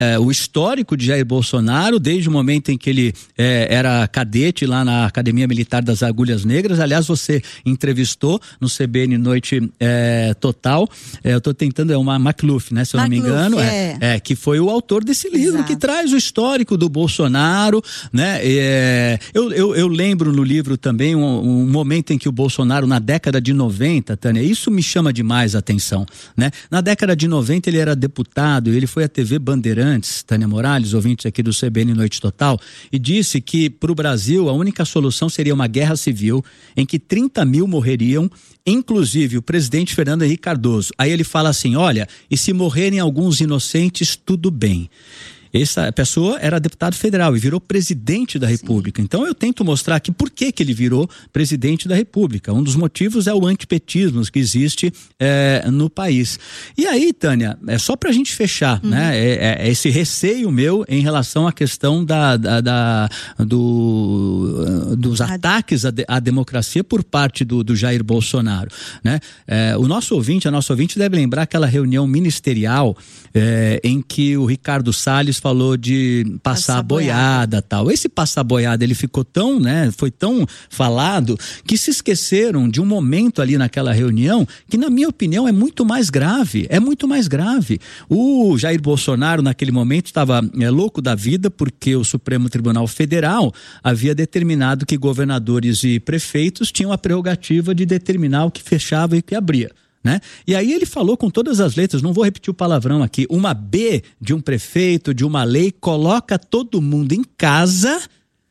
o histórico de Jair Bolsonaro, desde o momento em que ele era cadete lá na Academia Militar das Agulhas Negras. Aliás, você entrevistou no CBN Noite Total, eu estou tentando, é uma McLuff, né, se eu não me engano, que foi o autor desse livro. Exato. Que traz o histórico do Bolsonaro, né? Eu lembro no livro também um momento em que o Bolsonaro, na década de 90, Tânia, isso me chama demais a atenção, né? Na década de 90 ele era deputado, ele foi à TV Bandeirantes, Tânia Morales, ouvinte aqui do CBN Noite Total, e disse que para o Brasil a única solução seria uma guerra civil em que 30 mil morreriam, inclusive o presidente Fernando Henrique Cardoso. Aí ele fala assim, olha, e se morrerem alguns inocentes, tudo bem. Essa pessoa era deputado federal e virou presidente da República. Sim. Então eu tento mostrar aqui por que ele virou presidente da República. Um dos motivos é o antipetismo que existe no país. E aí, Tânia, é só pra gente fechar, né? Esse receio meu em relação à questão dos ataques à democracia por parte do Jair Bolsonaro, né? A nossa ouvinte deve lembrar aquela reunião ministerial em que o Ricardo Salles falou de passar a boiada, tal. Esse passar a boiada, ele ficou tão, né, foi tão falado que se esqueceram de um momento ali naquela reunião que, na minha opinião, é muito mais grave. O Jair Bolsonaro, naquele momento, estava louco da vida porque o Supremo Tribunal Federal havia determinado que governadores e prefeitos tinham a prerrogativa de determinar o que fechava e o que abria. Né? E aí ele falou com todas as letras, não vou repetir o palavrão aqui, uma B de um prefeito, de uma lei, coloca todo mundo em casa,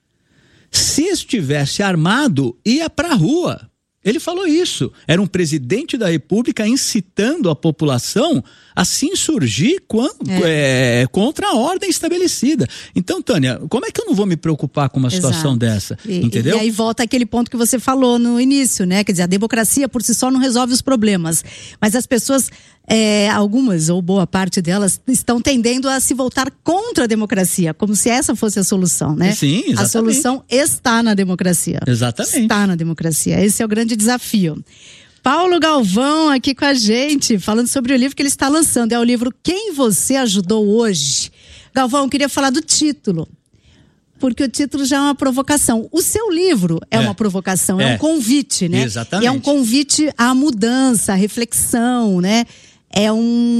se estivesse armado, ia pra rua. Ele falou isso, era um presidente da República incitando a população a se insurgir contra a ordem estabelecida. Então, Tânia, como é que eu não vou me preocupar com uma situação dessa? Entendeu? E aí volta aquele ponto que você falou no início, né? Quer dizer, a democracia por si só não resolve os problemas, mas as pessoas, algumas ou boa parte delas, estão tendendo a se voltar contra a democracia, como se essa fosse a solução, né? Sim, exatamente. A solução está na democracia. Exatamente. Está na democracia. Esse é o grande desafio. Paulo Galvão aqui com a gente, falando sobre o livro que ele está lançando. É o livro Quem Você Ajudou Hoje. Galvão, eu queria falar do título, porque o título já é uma provocação. O seu livro é uma provocação, é um convite, né? Exatamente. E é um convite à mudança, à reflexão, né? É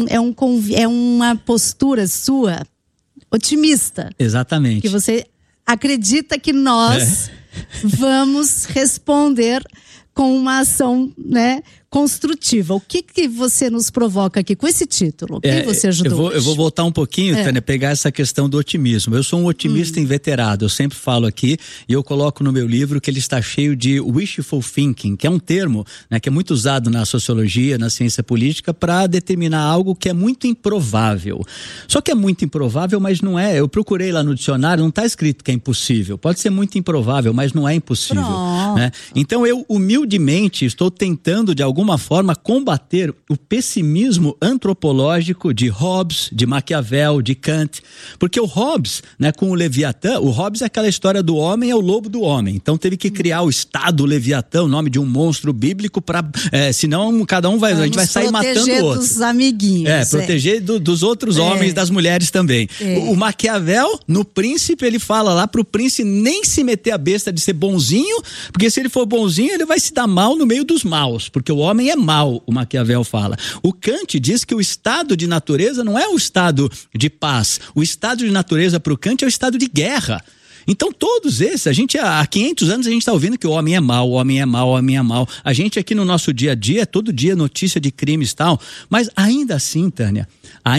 uma postura sua otimista. Exatamente. Que você acredita que nós vamos responder com uma ação, né, construtiva. O que você nos provoca aqui com esse título? Quem você ajudou? Eu vou voltar um pouquinho, Tânia, pegar essa questão do otimismo. Eu sou um otimista inveterado, eu sempre falo aqui, e eu coloco no meu livro que ele está cheio de wishful thinking, que é um termo, né, que é muito usado na sociologia, na ciência política, para determinar algo que é muito improvável. Só que é muito improvável, mas não é. Eu procurei lá no dicionário, não está escrito que é impossível. Pode ser muito improvável, mas não é impossível. Né? Então eu humildemente estou tentando de alguma forma combater o pessimismo antropológico de Hobbes, de Maquiavel, de Kant, porque o Hobbes, né, com o Leviatã, o Hobbes é aquela história do homem é o lobo do homem, então teve que criar o Estado Leviatã, o nome de um monstro bíblico, para senão cada um a gente vai sair matando o outro. Dos amiguinhos. Proteger dos outros homens, das mulheres também. O Maquiavel, no Príncipe, ele fala lá pro príncipe nem se meter a besta de ser bonzinho, porque se ele for bonzinho, ele vai se dar mal no meio dos maus, porque o homem é mau, o Maquiavel fala. O Kant diz que o estado de natureza não é o estado de paz. O estado de natureza para o Kant é o estado de guerra. Então todos esses, há 500 anos a gente está ouvindo que o homem é mau, o homem é mau, o homem é mau. A gente aqui no nosso dia a dia, todo dia notícia de crimes e tal. Mas ainda assim, Tânia,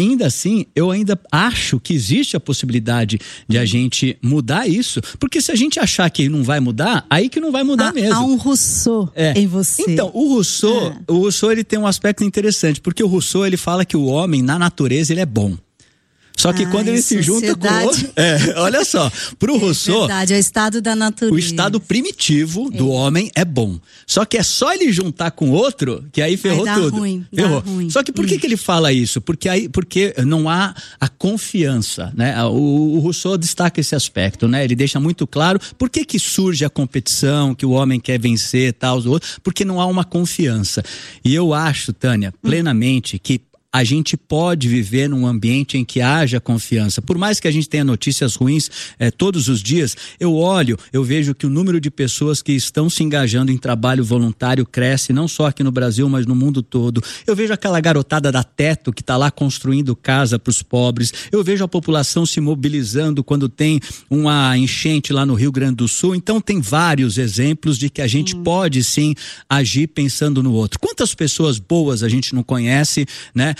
eu ainda acho que existe a possibilidade de a gente mudar isso. Porque se a gente achar que não vai mudar, aí que não vai mudar mesmo. Há um Rousseau em você. Então, o Rousseau ele tem um aspecto interessante, porque o Rousseau ele fala que o homem, na natureza, ele é bom. Só que quando ele se junta com o outro... olha só, pro Rousseau... Verdade, é o estado da natureza. O estado primitivo do homem é bom. Só que é só ele juntar com outro, que aí ferrou tudo. Dá ruim. Só que por que ele fala isso? Porque não há a confiança, né? O Rousseau destaca esse aspecto, né? Ele deixa muito claro por que surge a competição, que o homem quer vencer, tal, porque não há uma confiança. E eu acho, Tânia, plenamente que a gente pode viver num ambiente em que haja confiança. Por mais que a gente tenha notícias ruins todos os dias, eu vejo que o número de pessoas que estão se engajando em trabalho voluntário cresce, não só aqui no Brasil, mas no mundo todo. Eu vejo aquela garotada da Teto que está lá construindo casa para os pobres. Eu vejo a população se mobilizando quando tem uma enchente lá no Rio Grande do Sul. Então tem vários exemplos de que a gente pode sim agir pensando no outro. Quantas pessoas boas a gente não conhece, né?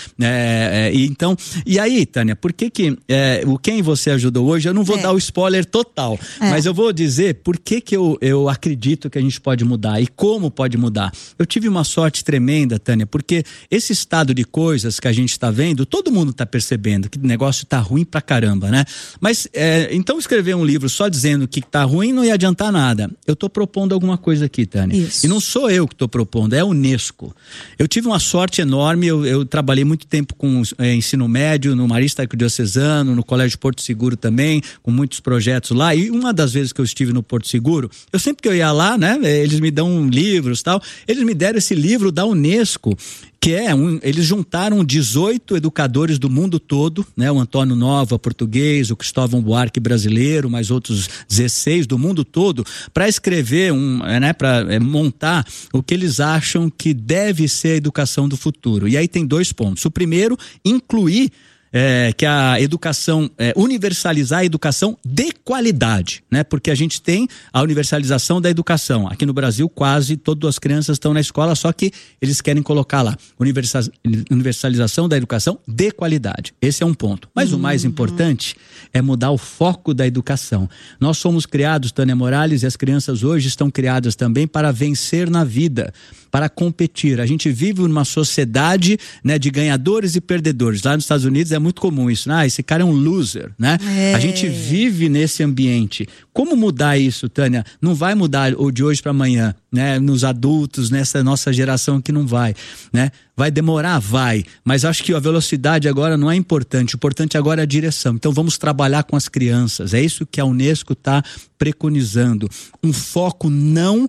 E aí, Tânia, por que o Quem Você Ajudou Hoje, eu não vou dar o spoiler total, mas eu vou dizer por que eu acredito que a gente pode mudar e como pode mudar. Eu tive uma sorte tremenda, Tânia, porque esse estado de coisas que a gente está vendo, todo mundo está percebendo que o negócio está ruim pra caramba, né? Mas, então escrever um livro só dizendo que está ruim não ia adiantar nada. Eu estou propondo alguma coisa aqui, Tânia. Isso. E não sou eu que estou propondo, é a Unesco. Eu tive uma sorte enorme, eu trabalhei muito tempo com ensino médio, no Marista Arquidiocesano, no Colégio Porto Seguro também, com muitos projetos lá, e uma das vezes que eu estive no Porto Seguro, sempre que eu ia lá, né, eles me dão livros e tal, eles me deram esse livro da Unesco, que eles juntaram 18 educadores do mundo todo, né? O Antônio Nova, português, o Cristóvão Buarque, brasileiro, mais outros 16 do mundo todo, para escrever, para montar o que eles acham que deve ser a educação do futuro. E aí tem 2 pontos. O primeiro, incluir que a educação, universalizar a educação de qualidade, né? Porque a gente tem a universalização da educação. Aqui no Brasil, quase todas as crianças estão na escola, só que eles querem colocar lá, universalização da educação de qualidade. Esse é um ponto. Mas o mais importante é mudar o foco da educação. Nós somos criados, Tânia Morales, e as crianças hoje estão criadas também para vencer na vida, para competir. A gente vive numa sociedade, né, de ganhadores e perdedores. Lá nos Estados Unidos é muito comum isso, né? Esse cara é um loser, né? A gente vive nesse ambiente. Como mudar isso, Tânia? Não vai mudar de hoje para amanhã, né? Nos adultos, nessa nossa geração que não vai, né? Vai demorar? Vai. Mas acho que a velocidade agora não é importante. O importante agora é a direção. Então vamos trabalhar com as crianças. É isso que a Unesco está preconizando. Um foco não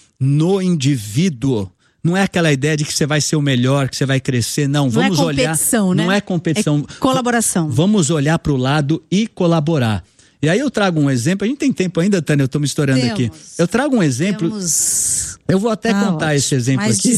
no indivíduo. Não é aquela ideia de que você vai ser o melhor, que você vai crescer, não. Vamos olhar. Né? Não é competição. É colaboração. Vamos olhar para o lado e colaborar. E aí eu trago um exemplo, a gente tem tempo ainda, Tânia, eu estou me estourando aqui. Eu trago um exemplo. Eu vou até contar esse exemplo aqui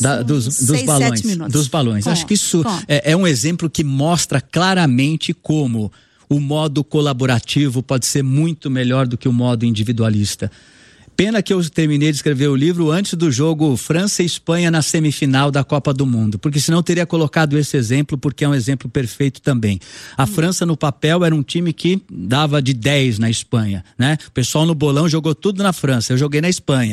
dos balões. Dos balões. Acho que isso é um exemplo que mostra claramente como o modo colaborativo pode ser muito melhor do que o modo individualista. Pena que eu terminei de escrever o livro antes do jogo França e Espanha na semifinal da Copa do Mundo, porque senão eu teria colocado esse exemplo, porque é um exemplo perfeito também. A França no papel era um time que dava de 10 na Espanha, né? O pessoal no bolão jogou tudo na França, eu joguei na Espanha.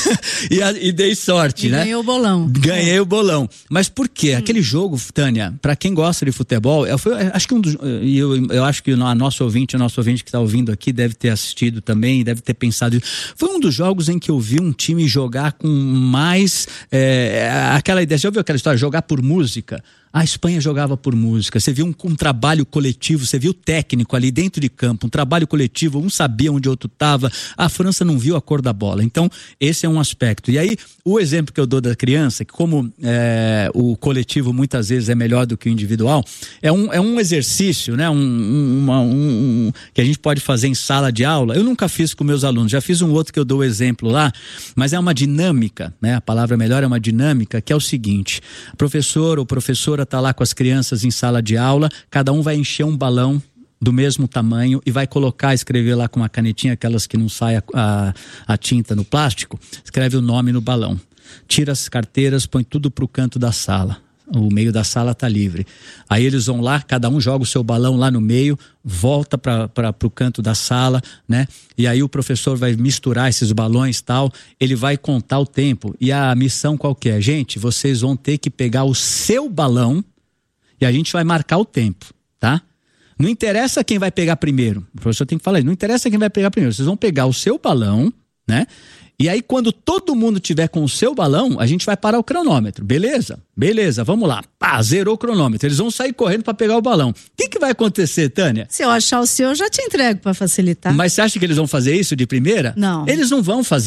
e dei sorte, né? Ganhei o bolão. Ganhei o bolão. Mas por quê? Aquele jogo, Tânia, para quem gosta de futebol, acho que eu acho que o nosso ouvinte que está ouvindo aqui deve ter assistido também, deve ter pensado. Foi um dos jogos em que eu vi um time jogar com mais aquela ideia. Já ouviu aquela história? Jogar por música? A Espanha jogava por música, você viu um trabalho coletivo, você viu o técnico ali dentro de campo, um trabalho coletivo, um sabia onde o outro estava. A França não viu a cor da bola. Então esse é um aspecto. E aí o exemplo que eu dou da criança, que como o coletivo muitas vezes é melhor do que o individual, é um exercício, né? Que a gente pode fazer em sala de aula. Eu nunca fiz com meus alunos, já fiz um outro que eu dou o exemplo lá, mas é uma dinâmica, né? A palavra melhor é uma dinâmica, que é o seguinte: professor ou professora está lá com as crianças em sala de aula, cada um vai encher um balão do mesmo tamanho e vai escrever lá com uma canetinha, aquelas que não sai a tinta no plástico, escreve o nome no balão, tira as carteiras, põe tudo pro canto da sala, o meio da sala tá livre. Aí eles vão lá, cada um joga o seu balão lá no meio, volta para o canto da sala, né? E aí o professor vai misturar esses balões e tal, ele vai contar o tempo. E a missão qual que é? Gente, vocês vão ter que pegar o seu balão e a gente vai marcar o tempo, tá? Não interessa quem vai pegar primeiro. O professor tem que falar isso. Não interessa quem vai pegar primeiro. Vocês vão pegar o seu balão, né? E aí quando todo mundo tiver com o seu balão, a gente vai parar o cronômetro. Beleza? Beleza, vamos lá. Pá, zerou o cronômetro. Eles vão sair correndo para pegar o balão. O que vai acontecer, Tânia? Se eu achar o seu, eu já te entrego para facilitar. Mas você acha que eles vão fazer isso de primeira? Não. Eles não vão fazer.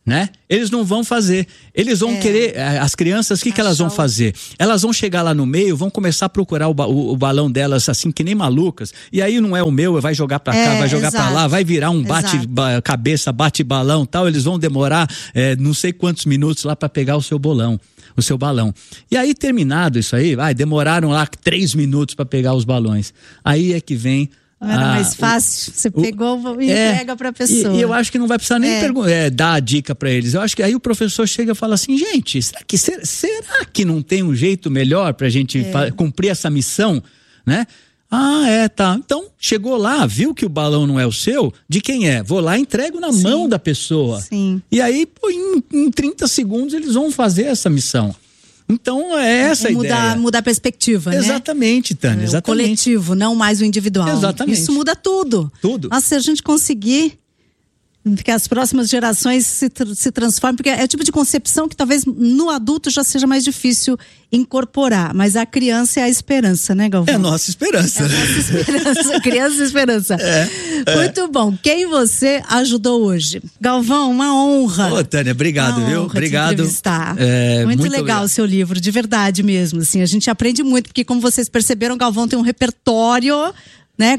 né? Eles não vão fazer. Eles vão querer, as crianças, o que elas vão fazer? Elas vão chegar lá no meio, vão começar a procurar o balão delas assim, que nem malucas, e aí não é o meu, vai jogar pra cá, vai jogar pra lá, vai virar um bate-cabeça, bate-balão, tal. Eles vão demorar não sei quantos minutos lá pra pegar o seu balão. E aí, terminado isso aí, demoraram lá 3 minutos pra pegar os balões. Aí é que vem... Não era mais fácil? Você pegou e entrega para a pessoa. E eu acho que não vai precisar nem dar a dica para eles. Eu acho que aí o professor chega e fala assim, gente, será que não tem um jeito melhor para a gente cumprir essa missão, né? Tá. Então, chegou lá, viu que o balão não é o seu, de quem é? Vou lá e entrego na mão da pessoa. Sim. E aí, em 30 segundos, eles vão fazer essa missão. Então, é essa a ideia. Mudar a perspectiva, né? Exatamente, Tânia, exatamente. O coletivo, não mais o individual. Exatamente. Isso muda tudo. Tudo. Mas se a gente conseguir que as próximas gerações se transformem, porque é o tipo de concepção que talvez no adulto já seja mais difícil incorporar, mas a criança é a esperança, né, Galvão? É a nossa esperança. É a nossa esperança, criança e esperança. Muito bom. Quem você ajudou hoje? Galvão, uma honra. Ô, Tânia, obrigado, viu? Obrigado. Muito legal o seu livro, de verdade mesmo. Assim, a gente aprende muito, porque como vocês perceberam, Galvão tem um repertório, né,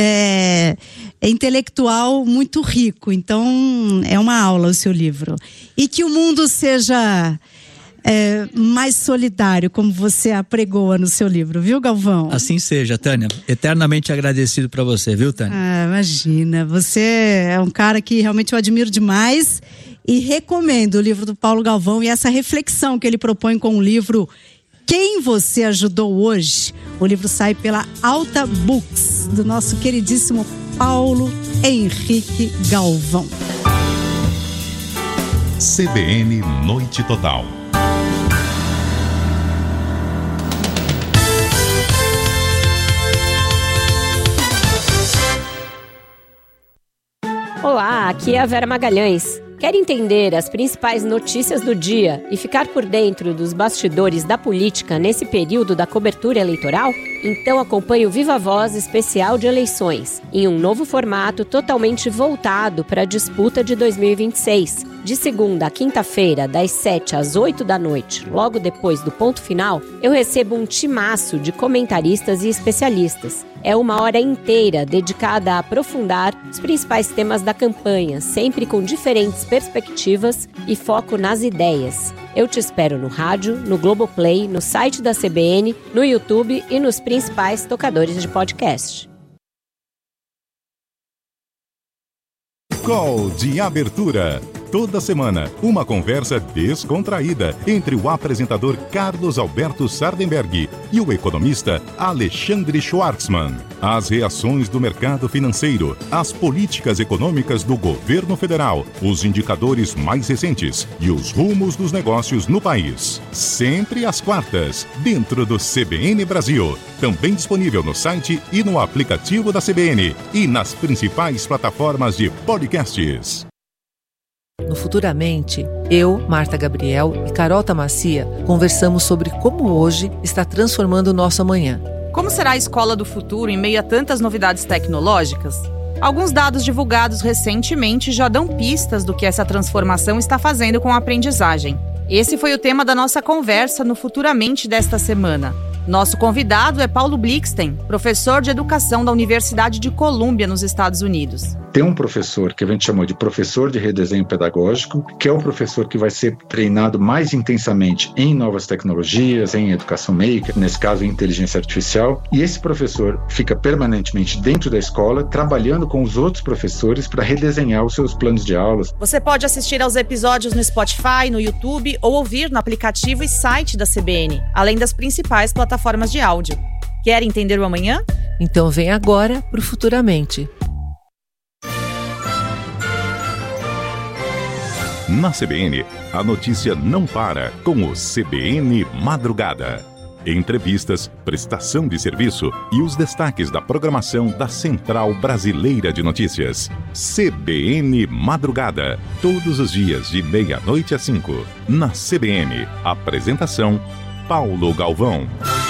intelectual muito rico. Então, é uma aula o seu livro. E que o mundo seja mais solidário, como você apregoa no seu livro, viu, Galvão? Assim seja, Tânia. Eternamente agradecido para você, viu, Tânia? Imagina. Você é um cara que realmente eu admiro demais e recomendo o livro do Paulo Galvão e essa reflexão que ele propõe com o livro Quem Você Ajudou Hoje. O livro sai pela Alta Books, do nosso queridíssimo Paulo Henrique Galvão. CBN Noite Total. Olá, aqui é a Vera Magalhães. Quer entender as principais notícias do dia e ficar por dentro dos bastidores da política nesse período da cobertura eleitoral? Então acompanhe o Viva Voz especial de eleições, em um novo formato totalmente voltado para a disputa de 2026. De segunda a quinta-feira, das 7 às 8 da noite, logo depois do ponto final, eu recebo um timaço de comentaristas e especialistas. É uma hora inteira dedicada a aprofundar os principais temas da campanha, sempre com diferentes perspectivas e foco nas ideias. Eu te espero no rádio, no Globoplay, no site da CBN, no YouTube e nos principais tocadores de podcast. Call de abertura. Toda semana, uma conversa descontraída entre o apresentador Carlos Alberto Sardenberg e o economista Alexandre Schwartzman. As reações do mercado financeiro, as políticas econômicas do governo federal, os indicadores mais recentes e os rumos dos negócios no país. Sempre às quartas, dentro do CBN Brasil. Também disponível no site e no aplicativo da CBN e nas principais plataformas de podcasts. No Futuramente, eu, Marta Gabriel e Carol Tamassia conversamos sobre como hoje está transformando o nosso amanhã. Como será a escola do futuro em meio a tantas novidades tecnológicas? Alguns dados divulgados recentemente já dão pistas do que essa transformação está fazendo com a aprendizagem. Esse foi o tema da nossa conversa no Futuramente desta semana. Nosso convidado é Paulo Blixten, professor de educação da Universidade de Colômbia, nos Estados Unidos. Tem um professor que a gente chamou de professor de redesenho pedagógico, que é o professor que vai ser treinado mais intensamente em novas tecnologias, em educação maker, nesse caso em inteligência artificial, e esse professor fica permanentemente dentro da escola, trabalhando com os outros professores para redesenhar os seus planos de aulas. Você pode assistir aos episódios no Spotify, no YouTube ou ouvir no aplicativo e site da CBN, além das principais plataformas de áudio. Quer entender o amanhã? Então vem agora pro Futuramente. Na CBN, a notícia não para com o CBN Madrugada. Entrevistas, prestação de serviço e os destaques da programação da Central Brasileira de Notícias. CBN Madrugada, todos os dias de 00:30 às 5. Na CBN, apresentação Paulo Galvão.